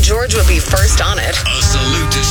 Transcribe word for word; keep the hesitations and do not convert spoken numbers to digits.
George would be first on it. A salute to